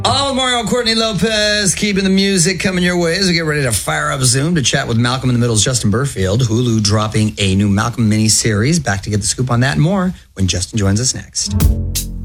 All Mario Courtney Lopez, keeping the music coming your way as we get ready to fire up Zoom to chat with Malcolm in the Middle's Justin Burfield. Hulu dropping a new Malcolm mini-series. Back to get the scoop on that and more when Justin joins us next.